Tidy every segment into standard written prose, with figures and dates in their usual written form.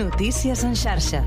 Notícies en xarxa.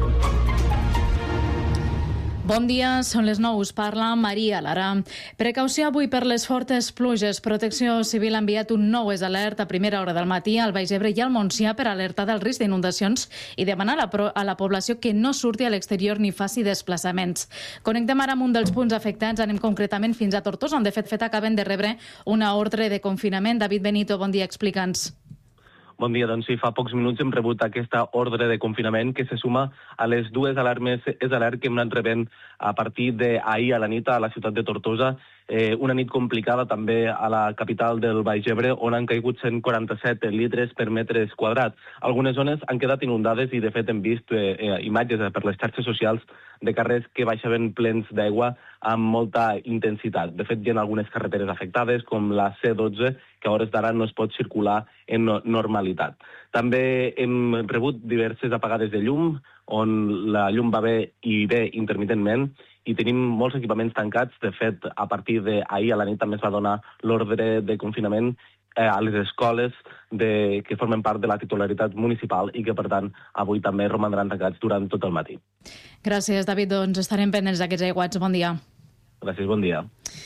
Bon dia, són les 9, us parla Maria Lara. Precaució avui per les fortes pluges. Protecció Civil ha enviat un nou alert a primera hora del matí al Baix Ebre i al Montsià per alertar del risc d'inundacions i demanar a la població que no surti a l'exterior ni faci desplaçaments. Connectem ara amb un dels punts afectats, anem concretament fins a Tortosa, on de fet acaben de rebre una ordre de confinament. David Benito, bon dia, explica'ns. Bon dia, doncs sí, fa pocs minuts hem rebut aquesta ordre de confinament que se suma a les dues alarmes que hem anat rebent a partir d'ahir a la nit a la ciutat de Tortosa. Una nit complicada també a la capital del Baix Ebre, on han caigut 147 litres per metres quadrats. Algunes zones han quedat inundades i, de fet, hem vist imatges per les xarxes socials de carrers que baixaven plens d'aigua amb molta intensitat. De fet, hi ha algunes carreteres afectades, com la C12, que a hores d'ara no es pot circular en normalitat. També hem rebut diverses apagades de llum, on la llum va bé i ve intermitentment, i tenim molts equipaments tancats. De fet, a partir d'ahir a la nit també es va donar l'ordre de confinament a les escoles que formen part de la titularitat municipal i que, per tant, avui també romandran tancats durant tot el matí. Gràcies, David. Doncs estarem pendents d'aquests aiguats. Bon dia. Gràcies, bon dia.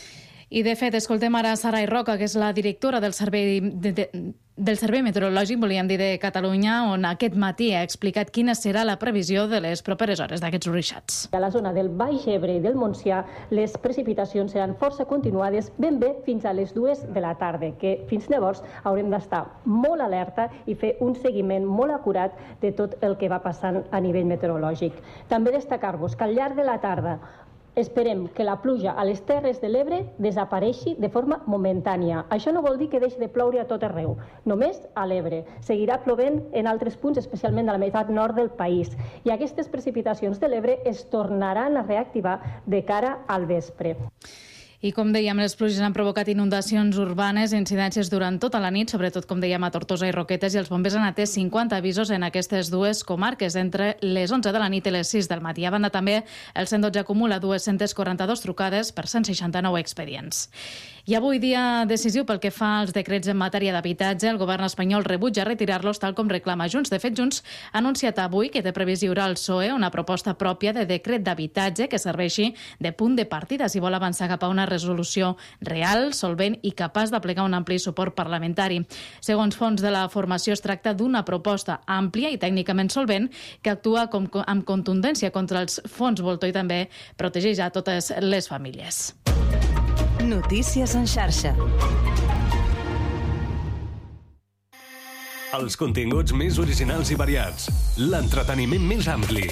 I, de fet, escoltem ara Sarai Roca, que és la directora del Servei Meteorològic, volíem dir, de Catalunya, on aquest matí ha explicat quina serà la previsió de les properes hores d'aquests ruixats. A la zona del Baix Ebre i del Montsià, les precipitacions seran força continuades ben bé fins a les 2 de la tarda, que fins llavors haurem d'estar molt alerta i fer un seguiment molt acurat de tot el que va passant a nivell meteorològic. També destacar-vos que al llarg de la tarda esperem que la pluja a les Terres de l'Ebre desapareixi de forma momentània. Això no vol dir que deixi de ploure a tot arreu, només a l'Ebre. Seguirà plovent en altres punts, especialment a la meitat nord del país. I aquestes precipitacions de l'Ebre es tornaran a reactivar de cara al vespre. I, com dèiem, les pluges han provocat inundacions urbanes, incidències durant tota la nit, sobretot, com dèiem, a Tortosa i Roquetes, i els bombers han atès 50 avisos en aquestes dues comarques entre les 11 de la nit i les 6 del matí. A banda, també, el 112 acumula 242 trucades per 169 expedients. I avui, dia decisiu pel que fa als decrets en matèria d'habitatge, el govern espanyol rebutja retirar-los tal com reclama Junts. De fet, Junts ha anunciat avui que té previst lliurar al PSOE una proposta pròpia de decret d'habitatge que serveixi de punt de partida si vol avançar cap a una resolució real, solvent i capaç d'aplegar un ampli suport parlamentari. Segons fons de la formació, es tracta d'una proposta àmplia i tècnicament solvent que actua amb contundència contra els fons voltor i també protegeix a totes les famílies. Notícies en xarxa. Els continguts més originals i variats. L'entreteniment més ampli.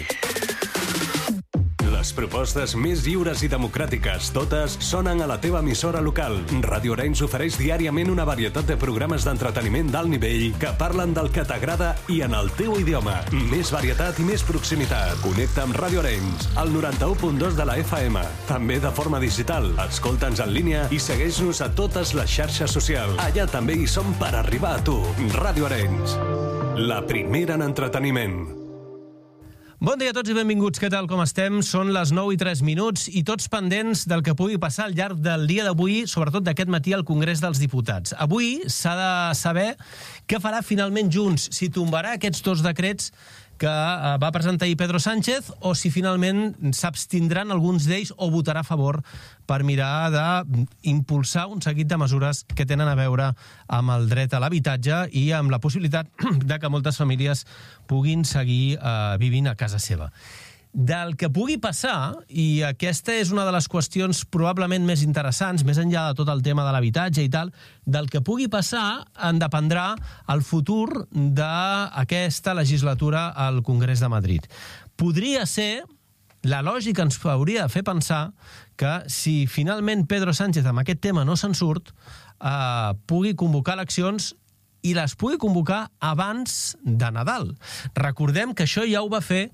Les propostes més lliures i democràtiques, totes sonen a la teva emissora local. Ràdio Arenys ofereix diàriament una varietat de programes d'entreteniment d'alt nivell que parlen del que t'agrada i en el teu idioma. Més varietat i més proximitat. Connecta amb Ràdio Arenys, al 91.2 de la FM. També de forma digital. Escolta'ns en línia i segueix-nos a totes les xarxes socials. Allà també hi som per arribar a tu. Ràdio Arenys, la primera en entreteniment. Bon dia a tots i benvinguts. Què tal, com estem? Són les 9:03 i tots pendents del que pugui passar al llarg del dia d'avui, sobretot d'aquest matí al Congrés dels Diputats. Avui s'ha de saber què farà finalment Junts, si tombarà aquests dos decrets que va presentar ahir Pedro Sánchez o si finalment s'abstindran alguns d'ells o votarà a favor per mirar d'impulsar un seguit de mesures que tenen a veure amb el dret a l'habitatge i amb la possibilitat de que moltes famílies puguin seguir vivint a casa seva. Del que pugui passar, i aquesta és una de les qüestions probablement més interessants, més enllà de tot el tema de l'habitatge i tal, del que pugui passar en dependrà el futur d'aquesta legislatura al Congrés de Madrid. Podria ser, la lògica ens hauria de fer pensar que si finalment Pedro Sánchez amb aquest tema no se'n surt, pugui convocar eleccions i les pugui convocar abans de Nadal. Recordem que això ja ho va fer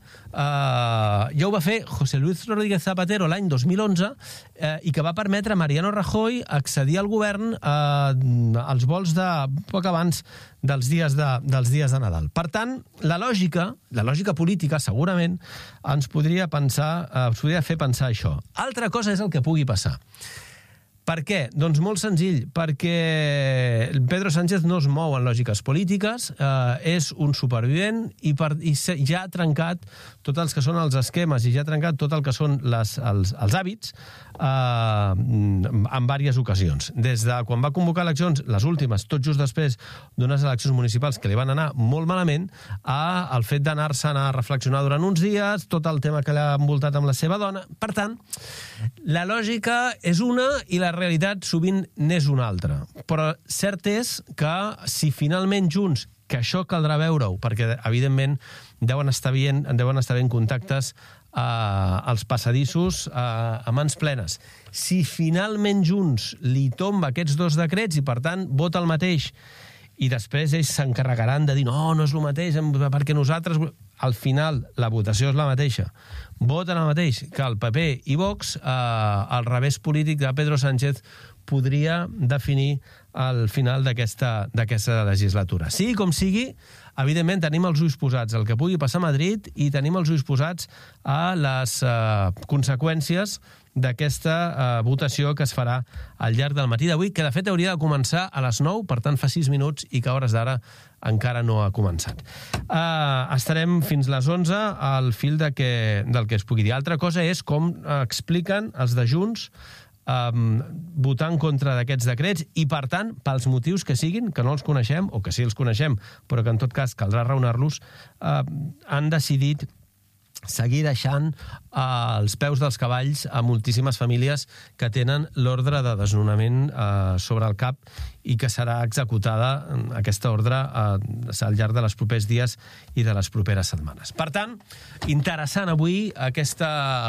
José Luis Rodríguez Zapatero l'any 2011 i que va permetre a Mariano Rajoy accedir al govern als vols de poc abans dels dies de Nadal. Per tant, la lògica política segurament ens podria fer pensar això. Altra cosa és el que pugui passar. Per què? Doncs molt senzill, perquè Pedro Sánchez no es mou en lògiques polítiques, és un supervivent i ja ha trencat tots els que són els esquemes i ja ha trencat tot el que són els hàbits en diverses ocasions. Des de quan va convocar eleccions, les últimes, tot just després d'unes eleccions municipals que li van anar molt malament, al fet d'anar-se'n a reflexionar durant uns dies, tot el tema que l'ha envoltat amb la seva dona. Per tant, la lògica és una i la realitat sovint n'és una altra. Però cert és que si finalment Junts, que això caldrà veure-ho, perquè evidentment deuen estar ben contactes als passadissos a mans plenes. Si finalment Junts li tomba aquests dos decrets i per tant vota el mateix i després ells s'encarregaran de dir no és el mateix, perquè nosaltres... Al final, la votació és la mateixa. Voten el mateix que el PP i Vox, el revés polític de Pedro Sánchez podria definir el final d'aquesta legislatura. Sigui com sigui, evidentment tenim els ulls posats al que pugui passar a Madrid i tenim els ulls posats a les conseqüències d'aquesta votació que es farà al llarg del matí d'avui, que de fet hauria de començar a les 9, per tant fa 6 minuts i que a hores d'ara encara no ha començat. Estarem fins les 11 al fil del que es pugui dir. Altra cosa és com expliquen els de Junts votar en contra d'aquests decrets i, per tant, pels motius que siguin, que no els coneixem, o que sí els coneixem, però que en tot cas caldrà raonar-los, han decidit seguir deixant els peus dels cavalls a moltíssimes famílies que tenen l'ordre de desnonament sobre el cap i que serà executada aquesta ordre al llarg dels propers dies i de les properes setmanes. Per tant, interessant avui aquest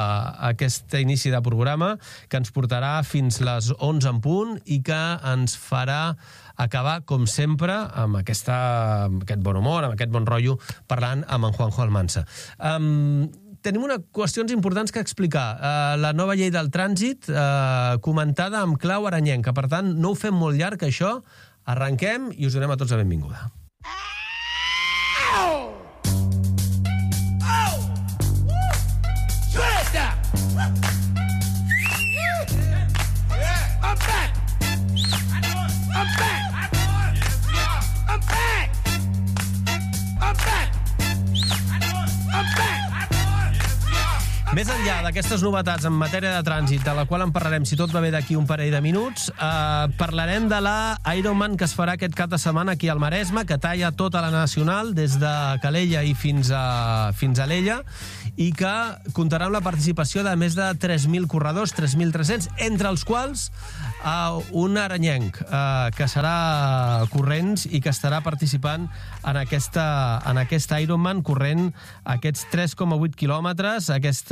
inici de programa que ens portarà fins les 11 en punt i que ens farà acabar, com sempre, amb aquest bon humor, amb aquest bon rotllo, parlant amb en Juanjo Almansa. Tenim qüestions importants que explicar. La nova llei del trànsit, comentada amb clau aranyenca. Per tant, no ho fem molt llarg, això. Arrenquem i us donem a tots la benvinguda. Més enllà d'aquestes novetats en matèria de trànsit, de la qual en parlarem, si tot va bé, d'aquí un parell de minuts, parlarem de la Ironman que es farà aquest cap de setmana aquí al Maresme, que talla tota la nacional, des de Calella i fins a Alella, i que comptarà amb la participació de més de 3.000 corredors, 3.300, entre els quals un aranyenc, que serà corrents i que estarà participant en aquest Ironman, corrent aquests 3,8 quilòmetres,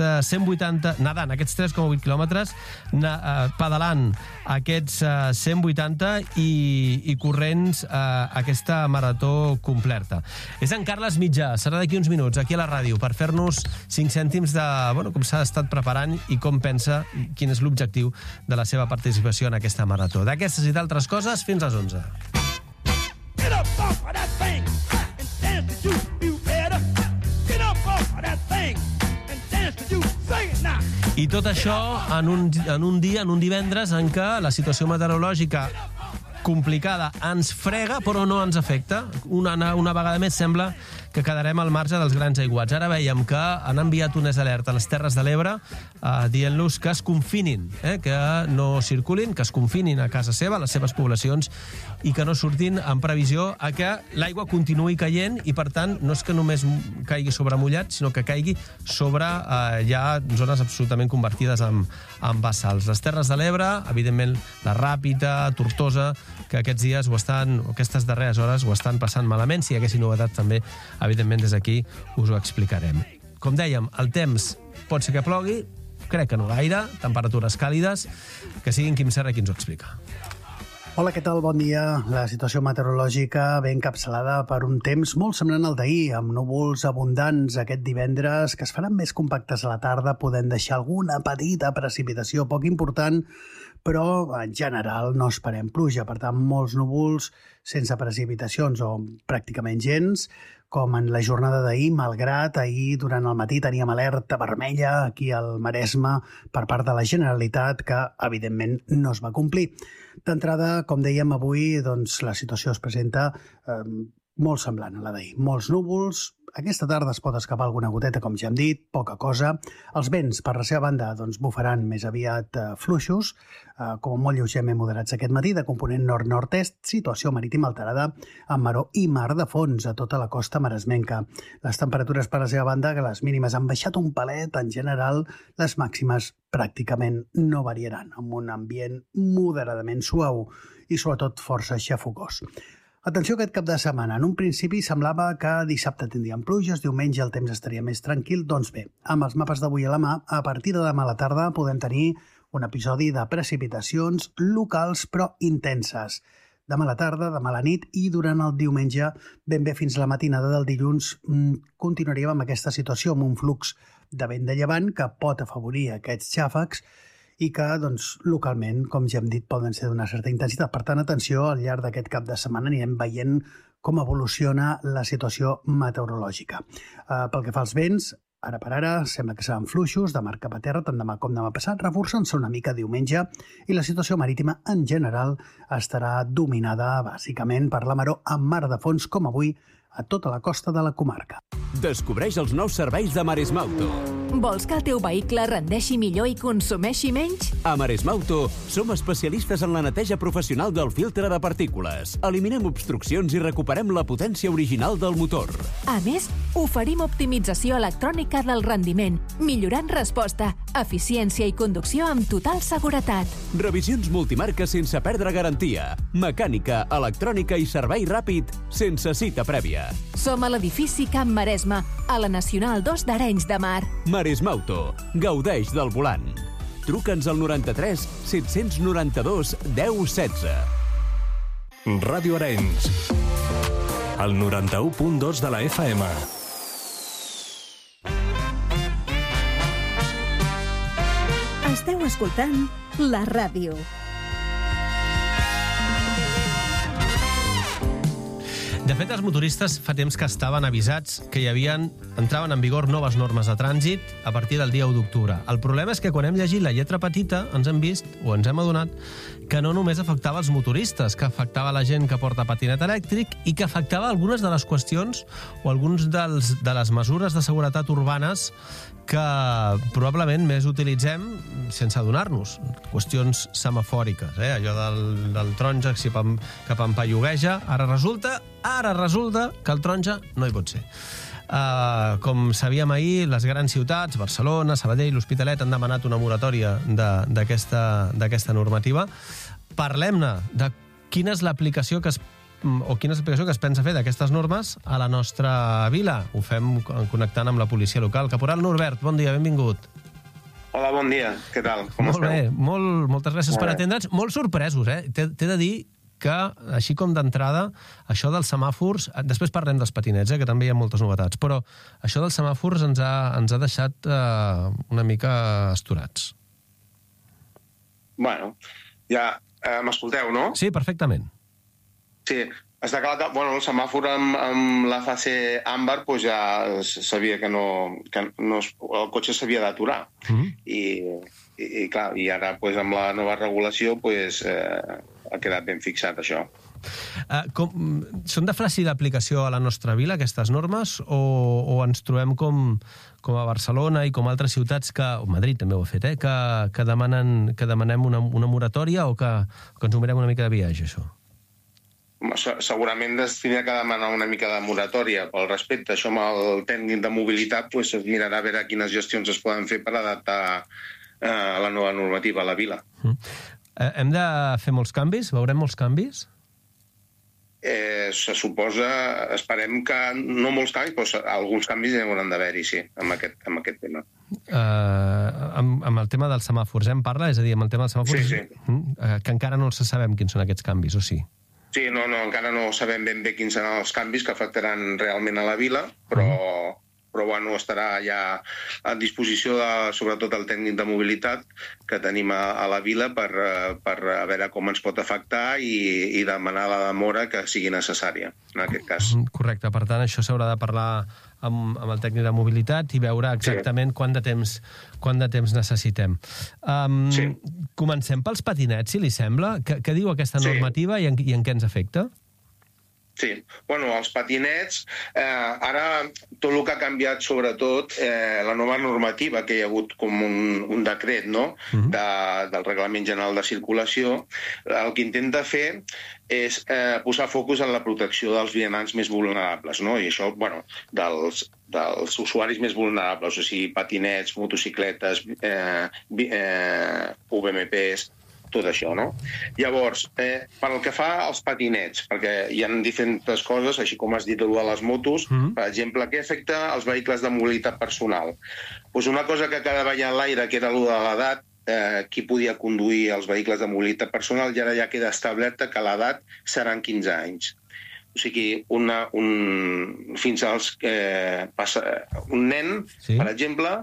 nadant aquests 3,8 quilòmetres, pedalant aquests 180 i corrents aquesta marató completa. És en Carles Mitjà, serà d'aquí uns minuts, aquí a la ràdio, per fer-nos 5 cèntims de com s'ha estat preparant i com pensa, quin és l'objectiu de la seva participació en aquesta marató. D'aquestes i d'altres coses, fins a les 11. Get up off of that thing and dance to you better. Get up off of that thing and dance to you. Sing it now. I tot això en un divendres en què la situació meteorològica complicada ens frega però no ens afecta. Una vegada més sembla que quedarem al marge dels grans aiguats. Ara veiem que han enviat unes alertes a les Terres de l'Ebre dient-los que es confinin, que no circulin, que es confinin a casa seva, a les seves poblacions, i que no surtin en previsió a que l'aigua continuï caient i, per tant, no és que només caigui sobre mullat, sinó que caigui sobre ja zones absolutament convertides en bassals. Les Terres de l'Ebre, evidentment, la Ràpita, Tortosa, que aquests dies aquestes darreres hores ho estan passant malament. Si hi haguessin novetats també, evidentment, des d'aquí us ho explicarem. Com dèiem, el temps pot ser que plogui, crec que no gaire, temperatures càlides, que siguin Quim Serra qui ens ho explica. Hola, què tal? Bon dia. La situació meteorològica ben encapçalada per un temps molt semblant al d'ahir, amb núvols abundants aquest divendres que es faran més compactes a la tarda, podent deixar alguna petita precipitació poc important, però en general no esperem pluja. Per tant, molts núvols sense precipitacions o pràcticament gens, com en la jornada d'ahir, malgrat ahir durant el matí teníem alerta vermella aquí al Maresme per part de la Generalitat, que evidentment no es va complir. D'entrada, com dèiem avui, doncs, la situació es presenta molt semblant a la d'ahir. Molts núvols, aquesta tarda es pot escapar alguna goteta, com ja hem dit, poca cosa. Els vents, per la seva banda, doncs, bufaran més aviat fluixos, com molt lleugerament moderats aquest matí, de component nord-nord-est, situació marítima alterada amb maró i mar de fons a tota la costa maresmenca. Les temperatures, per la seva banda, que les mínimes han baixat un palet, en general, les màximes pràcticament no variaran, amb un ambient moderadament suau i, sobretot, força xafogós. Atenció aquest cap de setmana. En un principi semblava que dissabte tindríem pluges, diumenge el temps estaria més tranquil. Doncs bé, amb els mapes d'avui a la mà, a partir de demà a la tarda podem tenir un episodi de precipitacions locals però intenses. Demà a la tarda, demà a la nit i durant el diumenge, ben bé fins a la matinada del dilluns, continuaríem amb aquesta situació, amb un flux de vent de llevant que pot afavorir aquests xàfecs i que, doncs, localment, com ja hem dit, poden ser d'una certa intensitat. Per tant, atenció, al llarg d'aquest cap de setmana anirem veient com evoluciona la situació meteorològica. Pel que fa als vents, ara per ara, sembla que seran fluixos de mar cap a terra, tant demà com demà passat, reforçant-se una mica diumenge, i la situació marítima, en general, estarà dominada, bàsicament, per la maró amb mar de fons, com avui, a tota la costa de la comarca. Descobreix els nous serveis de Maresme Auto. Vols que el teu vehicle rendeixi millor i consumeixi menys? A Maresme Auto som especialistes en la neteja professional del filtre de partícules. Eliminem obstruccions i recuperem la potència original del motor. A més, oferim optimització electrònica del rendiment, millorant resposta, eficiència i conducció amb total seguretat. Revisions multimarca sense perdre garantia. Mecànica, electrònica i servei ràpid sense cita prèvia. Som a l'edifici Camp Maresme, a la Nacional 2 d'Arenys de Mar. Maresme Auto. Gaudeix del volant. Truca'ns al 93 792 1016. Ràdio Arenys. El 91.2 de la FM. Esteu escoltant la ràdio. De fet, els motoristes fa temps que estaven avisats que entraven en vigor noves normes de trànsit a partir del dia 1 d'octubre. El problema és que quan hem llegit la lletra petita ens hem vist, o ens hem adonat, que no només afectava els motoristes, que afectava la gent que porta patinet elèctric i que afectava algunes de les qüestions o alguns de les mesures de seguretat urbanes que probablement més utilitzem sense adonar-nos. Qüestions semafòriques, allò del taronja cap en Pallogueja. Ara resulta que el taronja no hi pot ser. Com sabíem ahir, les grans ciutats, Barcelona, Sabadell, l'Hospitalet, han demanat una moratòria d'aquesta normativa. Parlem-ne de quina és l'aplicació que es pensa fer d'aquestes normes a la nostra vila. Ho fem connectant amb la policia local. Caporal Norbert, bon dia, benvingut. Hola, bon dia. Què tal? Com esteu? Molt bé, moltes gràcies per atendre'ns. Molt sorpresos, T'he de dir que, així com d'entrada, això dels semàfors... Després parlem dels patinets, que també hi ha moltes novetats, però això dels semàfors ens ha deixat una mica astorats. Bueno, ja m'escolteu, no? Sí, perfectament. Sí, està clar que el semàfor amb la fase àmbar ja sabia que el cotxe s'havia d'aturar. I clar, i ara amb la nova regulació ha quedat ben fixat això. Són de fàcil aplicació a la nostra vila, aquestes normes, o ens trobem com a Barcelona i com a altres ciutats, o Madrid també ho ha fet, que demanem una moratòria o que ens ho mirem una mica de viatge, això? Segurament es tindrà que demanar una mica de moratòria pel respecte. Això amb el tècnic de mobilitat es mirarà a veure quines gestions es poden fer per adaptar la nova normativa a la vila. Hem de fer molts canvis? Veurem molts canvis? Se suposa, esperem que no molts canvis, però alguns canvis hi hauran d'haver-hi, sí, amb aquest tema. Amb el tema dels semàfors, en parla? És a dir, amb el tema dels semàfors... Sí. Que encara no sabem quins són aquests canvis, o sí? Sí, no, encara no sabem ben bé quins seran els canvis que afectaran realment a la vila, però però bueno, estarà ja a disposició sobretot el tècnic de mobilitat que tenim a la vila per a veure com ens pot afectar i demanar la demora que sigui necessària, en aquest cas. Correcte, per tant, això s'haurà de parlar amb el tècnic de mobilitat i veure exactament quant de temps necessitem. Comencem pels patinets, si li sembla. Què diu aquesta normativa i en què ens afecta? Sí, bueno, els patinets, ara tot el que ha canviat sobretot, la nova normativa, que hi ha hagut com un decret, no?, del Reglament General de Circulació, el que intenta fer és posar focus en la protecció dels vianants més vulnerables, no?, i això, bueno, dels usuaris més vulnerables, o sigui, patinets, motocicletes, UVMPs, tot això, no? Llavors, pel que fa als patinets, perquè hi ha diferents coses, així com has dit de les motos, per exemple, què afecta als vehicles de mobilitat personal? Doncs una cosa que quedava ja en l'aire, que era allò de l'edat, qui podia conduir els vehicles de mobilitat personal, i ara ja queda establerta que l'edat seran 15 anys. O sigui, fins als... un nen, per exemple,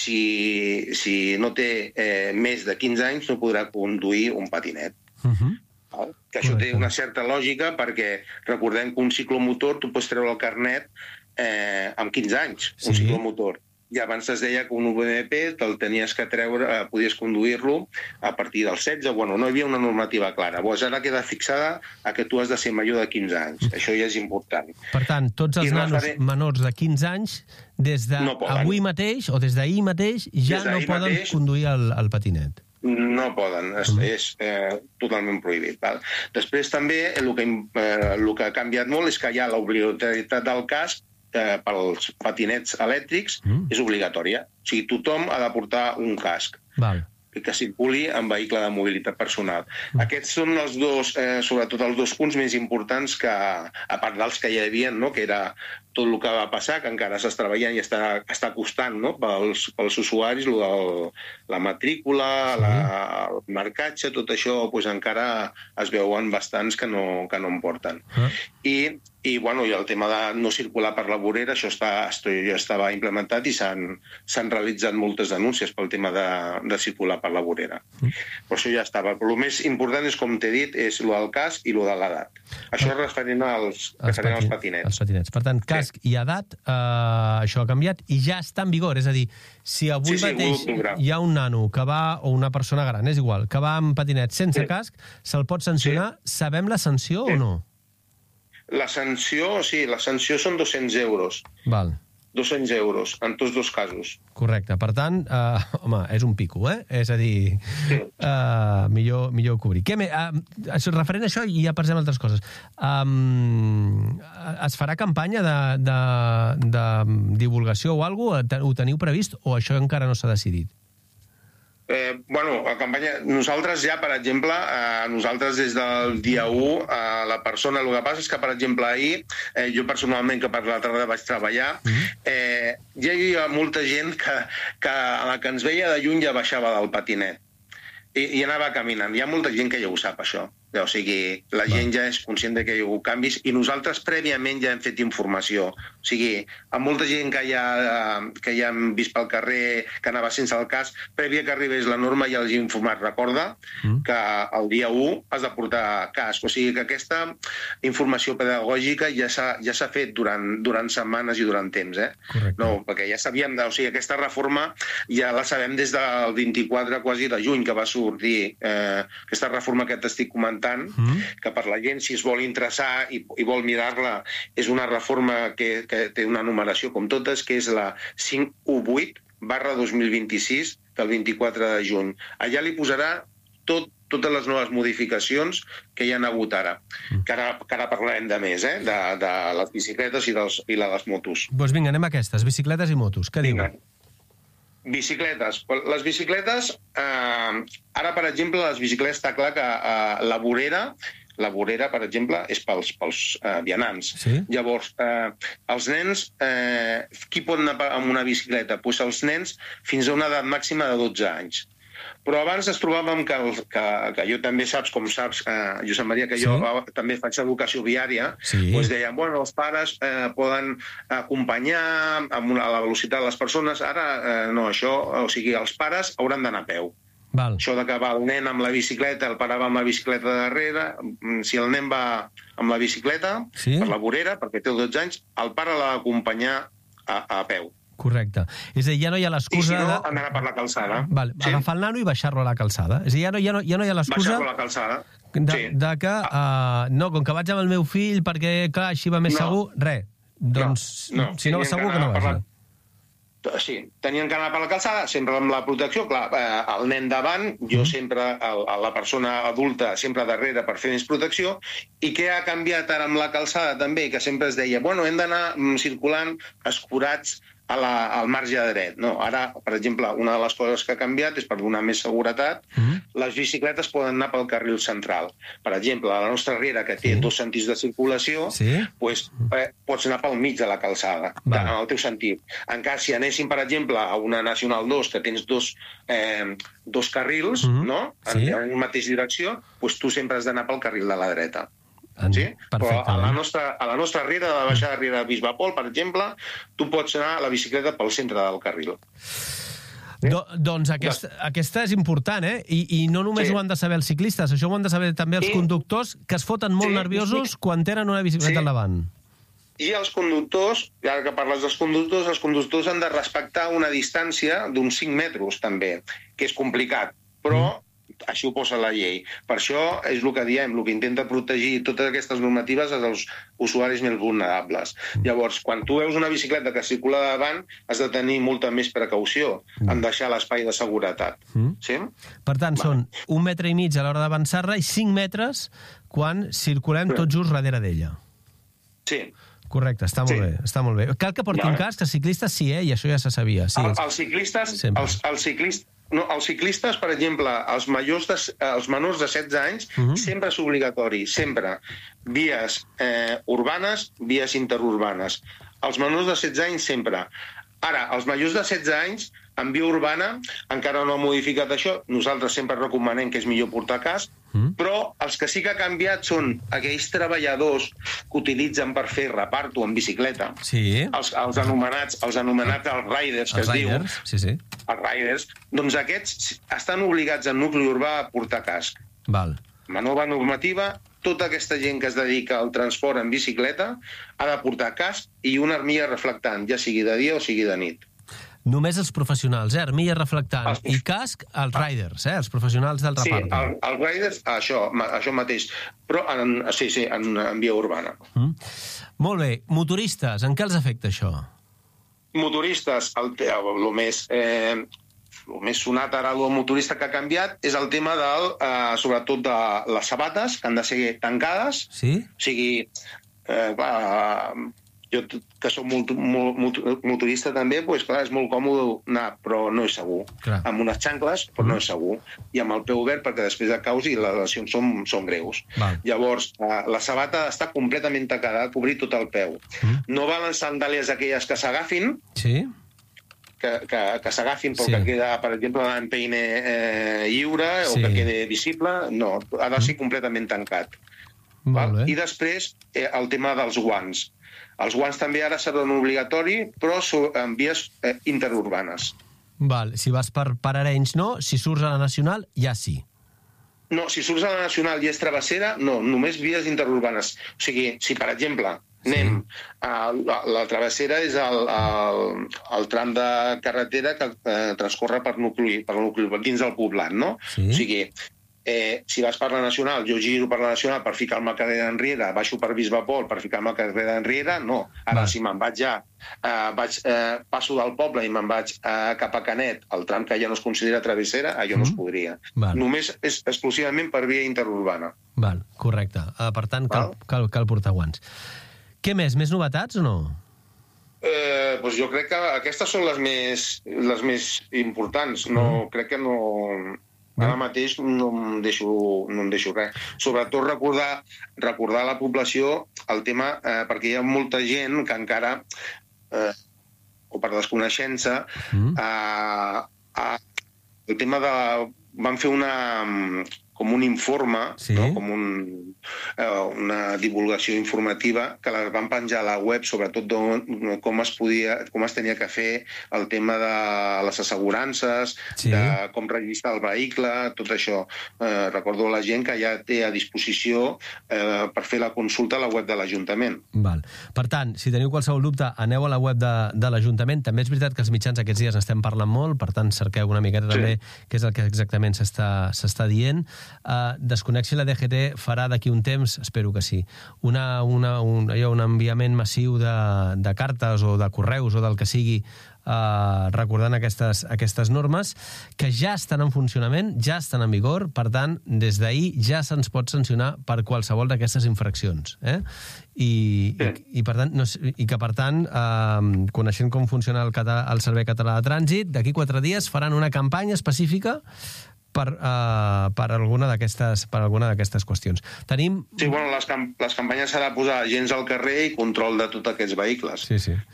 si no té més de 15 anys, no podrà conduir un patinet. Que això té una certa lògica, perquè recordem que un ciclomotor tu pots treure el carnet amb 15 anys, un ciclomotor. I abans es deia que un UVMP te'l tenies que treure, podies conduir-lo a partir dels 16, bueno, no hi havia una normativa clara. Llavors ara queda fixada que tu has de ser major de 15 anys. Això ja és important. Per tant, tots els nanos menors de 15 anys, des d'avui mateix o des d'ahir mateix, ja no poden conduir el patinet. No poden, és totalment prohibit. Després també el que ha canviat molt és que hi ha l'obligatorietat del casc pels patinets elèctrics, és obligatòria. O sigui, tothom ha de portar un casc que circuli en vehicle de mobilitat personal. Aquests són els dos, sobretot els dos punts més importants que, a part dels que ja hi havia, que era tot el que va passar, que encara s'està treballant i està costant pels usuaris, la matrícula, el marcatge, tot això encara es veuen bastants que no en porten. I el tema de no circular per la vorera, això ja estava implementat i s'han realitzat moltes denúncies pel tema de circular per la vorera. Però això ja estava. Però el més important és, com t'he dit, és el del casc i el de l'edat. Això és referent als patinets. Per tant, casc i edat, això ha canviat i ja està en vigor. És a dir, si avui mateix hi ha un nano que va, o una persona gran, és igual, que va amb patinet sense casc, se'l pot sancionar. Sabem la sanció o no? La sanció són 200 euros. Val. 200 euros, en tots dos casos. Correcte. Per tant, home, és un pico, eh? És a dir, millor cobrir. Referent a això, i ja passem a altres coses. Es farà campanya de divulgació o alguna cosa? Ho teniu previst o això encara no s'ha decidit? La campanya... Nosaltres ja, per exemple, des del dia 1, la persona... El que passa és que, per exemple, ahir, jo personalment, que per la tarda vaig treballar, ja hi havia molta gent que a la que ens veia de lluny ja baixava del patinet i anava caminant. Hi ha molta gent que ja ho sap, això. O sigui, la gent ja és conscient que hi ha hagut canvis i nosaltres prèviament ja hem fet informació. O sigui, amb molta gent que ja hem vist pel carrer, que anava sense el casc, prèvia que arribés la norma ja els he informat. Recorda que el dia 1 has de portar casc. O sigui que aquesta informació pedagògica ja s'ha fet durant setmanes i durant temps. No, perquè ja sabíem, o sigui, aquesta reforma ja la sabem des del 24 quasi de juny, que va sortir aquesta reforma que t'estic comentant, que per la gent, si es vol interessar i vol mirar-la, és una reforma que té una numeració com totes, que és la 518/2026 del 24 de juny. Allà li posarà totes les noves modificacions que hi ha hagut ara. Que ara parlarem de més, de les bicicletes i les motos. Doncs vinga, anem a aquestes, bicicletes i motos. Què diuen? Bicicletes. Les bicicletes, ara, per exemple, les bicicletes està clar que la vorera, per exemple, és pels vianants. Llavors, els nens, qui pot anar amb una bicicleta? Doncs els nens fins a una edat màxima de 12 anys. Però abans es trobàvem que jo també saps, com saps, Josep Maria, que jo també faig educació viària, doncs deien, bueno, els pares poden acompanyar a la velocitat de les persones, ara no, això, o sigui, els pares hauran d'anar a peu. Això de que va el nen amb la bicicleta, el pare va amb la bicicleta darrere, si el nen va amb la bicicleta per la vorera, perquè té 12 anys, el pare l'ha d'acompanyar a peu. Correcte. És a dir, ja no hi ha l'excusa... I si no, anar per la calçada. Agafar el nano i baixar-lo a la calçada. És a dir, ja no hi ha l'excusa... Baixar-lo a la calçada. De que, no, com que vaig amb el meu fill, perquè, clar, així va més segur, res. Doncs, si no va segur, que no vagi. Sí, tenien que anar per la calçada, sempre amb la protecció, clar, el nen davant, jo sempre, la persona adulta sempre darrere per fer més protecció, i què ha canviat ara amb la calçada també, que sempre es deia, bueno, hem d'anar circulant escurats al marge dret. No, ara, per exemple, una de les coses que ha canviat és per donar més seguretat, les bicicletes poden anar pel carril central. Per exemple, a la nostra riera, que té 2 sentits de circulació, pots anar pel mig de la calçada, en el teu sentit. En cas, si anéssim, per exemple, a una Nacional 2, que tens dos carrils, no?, en la mateixa direcció, doncs tu sempre has d'anar pel carril de la dreta. Sí? Però a la nostra riera, a la baixada riera de Bisbapol, per exemple, tu pots anar a la bicicleta pel centre del carril. Doncs aquesta és important, eh? I no només ho han de saber els ciclistes, això ho han de saber també els conductors, que es foten molt nerviosos quan tenen una bicicleta al davant. I els conductors, ara que parles dels conductors, els conductors han de respectar una distància d'uns 5 metres, també, que és complicat, però així ho posa la llei. Per això és el que diem, el que intenta protegir totes aquestes normatives als usuaris més vulnerables. Llavors, quan tu veus una bicicleta que circula davant, has de tenir molta més precaució en deixar l'espai de seguretat. Sí? Per tant, són 1,5 metres a l'hora d'avançar-la i 5 metres quan circulem tot just darrere d'ella. Sí. Correcte, està molt bé, està molt bé. Cal que portin casc, els ciclistes sí, i això ja se sabia. Els ciclistes, per exemple, els menors de 16 anys, sempre és obligatori, sempre. Vies urbanes, vies interurbanes. Els menors de 16 anys, sempre. Ara, els majors de 16 anys, en via urbana, encara no ha modificat això, nosaltres sempre recomanem que és millor portar casc, però els que sí que ha canviat són aquells treballadors que utilitzen per fer reparto en bicicleta, els anomenats els riders, que es diu. Els riders. Doncs aquests estan obligats en nucli urbà a portar casc. La nova normativa, tota aquesta gent que es dedica al transport en bicicleta ha de portar casc i una armilla reflectant, ja sigui de dia o sigui de nit. Només els professionals, armilla reflectant i casc, els riders, els professionals del reparto. Sí, els riders, això mateix, però en via urbana. Molt bé, motoristes, en què els afecta això? Motoristes, el més sonat ara del motorista que ha canviat és el tema sobretot de les sabates, que han de ser tancades. Sí? O sigui, jo, que soc motorista també, doncs clar, és molt còmode anar, però no és segur. Amb unes xancles, però no és segur. I amb el peu obert, perquè després de causi les lesions són greus. Llavors, la sabata està completament tancada, cobrir tot el peu. No valen sandàlies aquelles que s'agafin, que s'agafin perquè queda, per exemple, l'empeine lliure o que quede visible. No, ha de ser completament tancat. I després, el tema dels guants. Els guants també ara seran obligatoris, però en vies interurbanes. Si vas per Arenys, no. Si surts a la Nacional, ja sí. No, si surts a la Nacional i és travessera, no, només vies interurbanes. O sigui, si, per exemple, la travessera és el tram de carretera que transcorre per nucli dins del poblat, no? O sigui, si vas per la Nacional, jo giro per la Nacional per ficar-me al carrer d'enrere, baixo per Bisbapol per ficar-me al carrer d'enrere, no. Ara, si me'n vaig passo del poble i me'n vaig cap a Canet, el tram que ja no es considera travessera, allò no es podria. Només és exclusivament per via interurbana. Correcte. Per tant, cal portar guants. Què més? Més novetats o no? Jo crec que aquestes són les més importants. Crec que no... Ara mateix no em deixo res. Sobretot recordar a la població el tema, perquè hi ha molta gent que encara, o per desconeixença, el tema de... Van fer com un informe, no? Com una divulgació informativa que la van penjar a la web, sobretot com es tenia que fer el tema de les assegurances, de com registrar el vehicle, tot això. Recordo a la gent que ja té a disposició per fer la consulta a la web de l'Ajuntament. Per tant, si teniu qualsevol dubte, aneu a la web de l'Ajuntament. També és veritat que els mitjans aquests dies n'estem parlant molt, per tant, cerqueu una miqueta també què és el que exactament s'està dient. Desconnexió la DGT farà d'aquí un temps, espero que sí, un enviament massiu de cartes o de correus o del que sigui recordant aquestes normes que ja estan en funcionament, ja estan en vigor, per tant, des d'ahir ja se'ns pot sancionar per qualsevol d'aquestes infraccions. I que, per tant, coneixent com funciona el Servei Català de Trànsit, d'aquí 4 dies faran una campanya específica per alguna d'aquestes qüestions. Tenim... Sí, bueno, les campanyes s'ha de posar agents al carrer i control de tots aquests vehicles.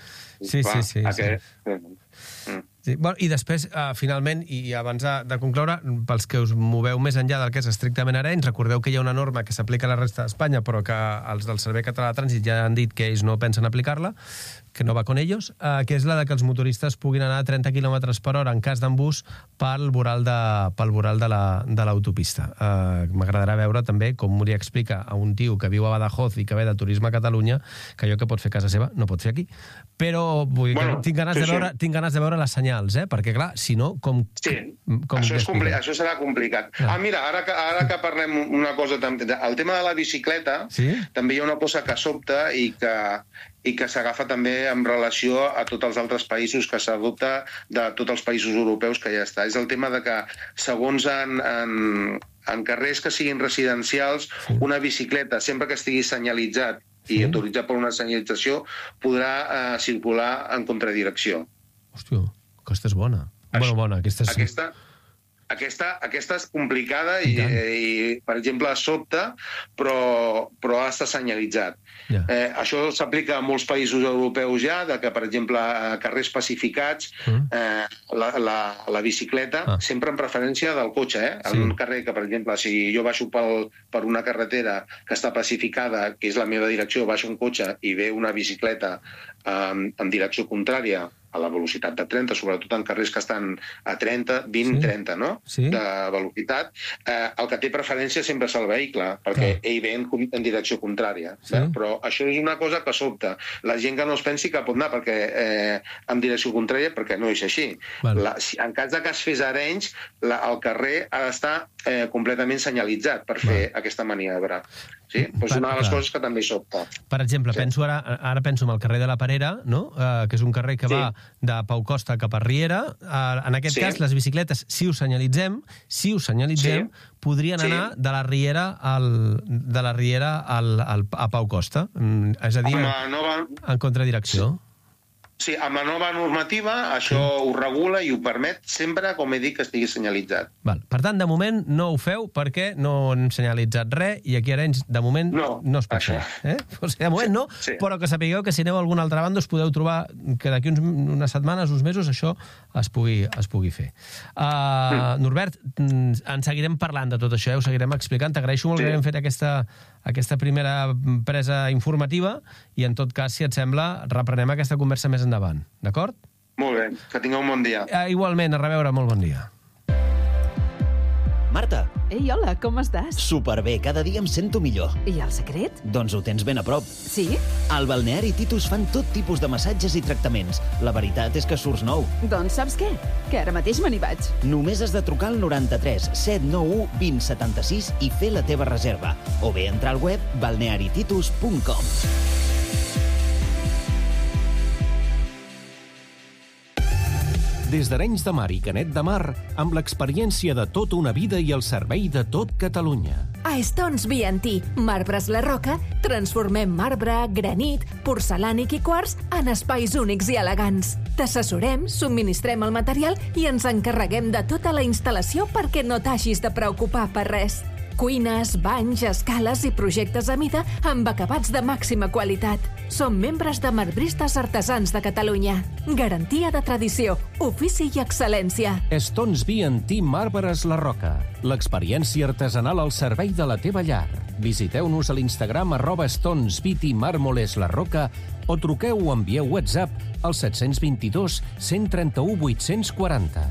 Sí. Bueno, i després, finalment, i abans de concloure, pels que us moveu més enllà del que és estrictament Arenys, recordeu que hi ha una norma que s'aplica a la resta d'Espanya, però que els del Servei Català de Trànsit ja han dit que ells no pensen aplicar-la, que no va con ellos, que és la de que els motoristes puguin anar a 30 km per hora en cas d'embús pel voral de l'autopista. M'agradarà veure també com li explica a un tio que viu a Badajoz i que ve de turisme a Catalunya que allò que pot fer a casa seva no pot fer aquí. Però tinc ganes de veure les senyals, perquè clar, si no, com... Sí, això serà complicat. Mira, ara que parlem una cosa, el tema de la bicicleta, també hi ha una cosa que sobta i que s'agafa també en relació a tots els altres països, que s'adopta de tots els països europeus que ja està. És el tema de que, segons en carrers que siguin residencials, una bicicleta, sempre que estigui senyalitzat i autoritzat per una senyalització, podrà circular en contradirecció. Hòstia, aquesta és bona. Aquesta és complicada i, per exemple, sobta, però ha d'estar senyalitzat. Això s'aplica a molts països europeus ja, que, per exemple, a carrers pacificats, la bicicleta, sempre en preferència del cotxe. En un carrer que, per exemple, si jo baixo per una carretera que està pacificada, que és la meva direcció, baixo un cotxe i ve una bicicleta en direcció contrària a la velocitat de 30, sobretot en carrers que estan a 30, 20, 30, no? De velocitat. El que té preferència sempre és el vehicle, perquè ell ve en direcció contrària. Però això és una cosa que sobta. La gent que no es pensi que pot anar en direcció contrària, perquè no és així. En cas que es fes a Arenys, el carrer ha d'estar completament senyalitzat per fer aquesta maniobra. Sí? És una de les coses que també sobta. Per exemple, ara penso en el carrer de la Parera, que és un carrer que va de Pau Costa cap a Riera. En aquest cas, les bicicletes, si ho senyalitzem, podrien anar de la Riera a Pau Costa. És a dir, en contradirecció. Sí, amb la nova normativa això ho regula i ho permet sempre, com he dit, que estigui senyalitzat. Per tant, de moment no ho feu perquè no han senyalitzat res i aquí a Arenys, de moment, no es pot fer. De moment no, però que sapigueu que si aneu a alguna altra banda us podeu trobar que d'aquí unes setmanes, uns mesos, això es pugui fer. Norbert, en seguirem parlant de tot això, ho seguirem explicant. T'agraeixo molt que haguem fet aquesta primera presa informativa i, en tot cas, si et sembla, reprenem aquesta conversa més endavant, d'acord? Molt bé, que tingueu un bon dia. Igualment, a reveure, molt bon dia. Marta. Ei, hola, com estàs? Superbé, cada dia em sento millor. I el secret? Doncs ho tens ben a prop. Sí? Al balneari Titus fan tot tipus de massatges i tractaments. La veritat és que surts nou. Doncs saps què? Que ara mateix me n'hi vaig. Només has de trucar al 93 791 2076 i fer la teva reserva. O bé entrar al web balnearititus.com. Des d'Arenys de Mar i Canet de Mar, amb l'experiència de tota una vida i el servei de tot Catalunya. A Stones B&T, Marbres La Roca, transformem marbre, granit, porcelànic i quars en espais únics i elegants. T'assessorem, subministrem el material i ens encarreguem de tota la instal·lació perquè no t'hagis de preocupar per res. Cuines, banys, escales i projectes a mida amb acabats de màxima qualitat. Som membres de Marbristes Artesans de Catalunya. Garantia de tradició, ofici i excel·lència. Stones B&T Marbres La Roca. L'experiència artesanal al servei de la teva llar. Visiteu-nos a l'Instagram @StonesBT Mármoles La Roca o truqueu o envieu WhatsApp al 722 131 840.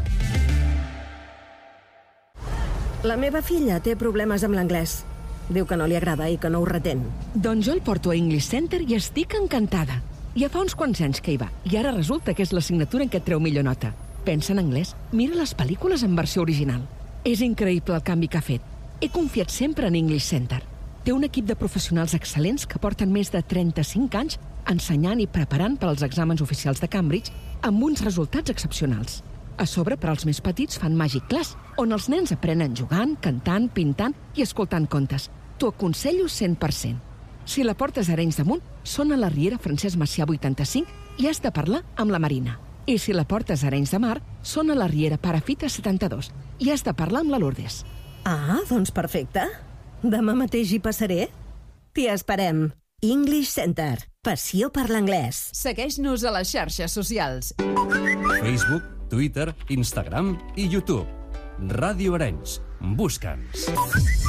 La meva filla té problemes amb l'anglès. Diu que no li agrada i que no ho retén. Doncs jo el porto a English Center i estic encantada. Ja fa uns quants anys que hi va i ara resulta que és l'assignatura en què et treu millor nota. Pensa en anglès, mira les pel·lícules en versió original. És increïble el canvi que ha fet. He confiat sempre en English Center. Té un equip de professionals excel·lents que porten més de 35 anys ensenyant i preparant per als exàmens oficials de Cambridge amb uns resultats excepcionals. A sobre, per als més petits, fan Magic Class, on els nens aprenen jugant, cantant, pintant i escoltant contes. T'ho aconsello 100%. Si la portes a Arenys de Munt, són a la Riera Francesc Macià 85 i has de parlar amb la Marina. I si la portes a Arenys de Mar, són a la Riera Parafita 72 i has de parlar amb la Lourdes. Ah, doncs perfecte. Demà mateix hi passaré. T'hi esperem. English Center. Passió per l'anglès. Segueix-nos a les xarxes socials. Facebook, Twitter, Instagram i YouTube. Ràdio Arenys. Busca'ns.